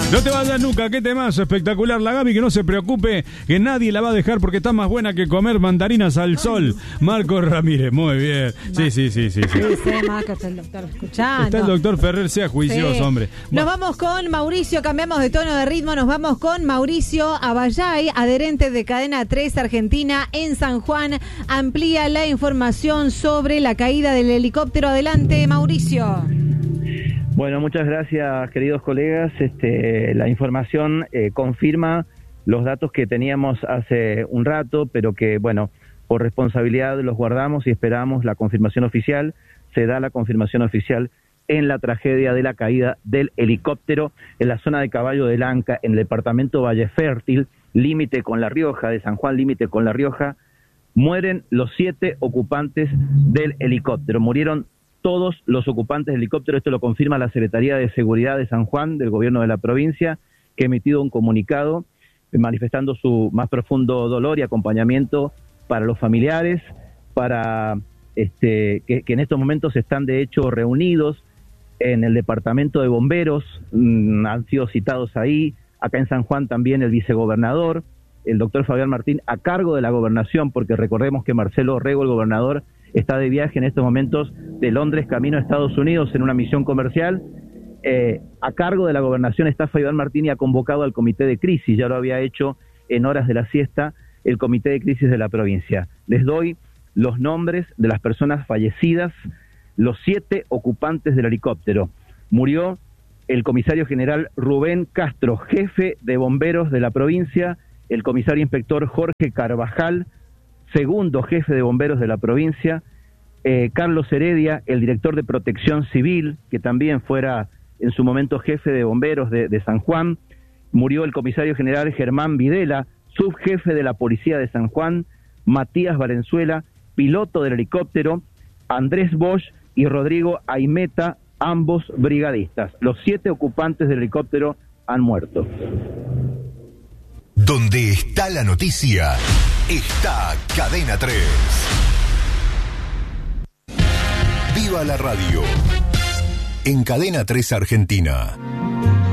No te vayas nunca, qué temazo espectacular. La Gaby, que no se preocupe, que nadie la va a dejar porque está más buena que comer mandarinas al sol. Marcos Ramírez, muy bien. Sí. Marcos, está el doctor escuchando. Está el doctor Ferrer, sea juicioso, hombre. Nos vamos con Mauricio, cambiamos de tono de ritmo, nos vamos con Mauricio Abayay, adherente de Cadena 3 Argentina en San Juan. Amplía la información sobre la caída del helicóptero. Adelante, Mauricio. Bueno, muchas gracias, queridos colegas. La información confirma los datos que teníamos hace un rato, pero que, bueno, por responsabilidad los guardamos y esperamos la confirmación oficial. Se da la confirmación oficial en la tragedia de la caída del helicóptero en la zona de Caballo del Anca, en el departamento Valle Fértil, límite con La Rioja, de San Juan, límite con La Rioja. Mueren los 7 ocupantes del helicóptero. Murieron todos los ocupantes del helicóptero. Esto lo confirma la Secretaría de Seguridad de San Juan, del gobierno de la provincia, que ha emitido un comunicado manifestando su más profundo dolor y acompañamiento para los familiares, para que en estos momentos están de hecho reunidos en el departamento de bomberos, han sido citados ahí, acá en San Juan también el vicegobernador, el doctor Fabián Martín, a cargo de la gobernación, porque recordemos que Marcelo Orrego, el gobernador, está de viaje en estos momentos de Londres camino a Estados Unidos en una misión comercial. A cargo de la gobernación está Fabián Martín y ha convocado al comité de crisis, ya lo había hecho en horas de la siesta el comité de crisis de la provincia. Les doy los nombres de las personas fallecidas, los 7 ocupantes del helicóptero. Murió el comisario general Rubén Castro, jefe de bomberos de la provincia, el comisario inspector Jorge Carvajal, segundo jefe de bomberos de la provincia, Carlos Heredia, el director de Protección Civil, que también fuera en su momento jefe de bomberos de San Juan. Murió el comisario general Germán Videla, subjefe de la policía de San Juan, Matías Valenzuela, piloto del helicóptero, Andrés Bosch y Rodrigo Aimeta, ambos brigadistas. Los 7 ocupantes del helicóptero han muerto. Donde está la noticia, está Cadena 3. ¡Viva la radio! En Cadena 3 Argentina.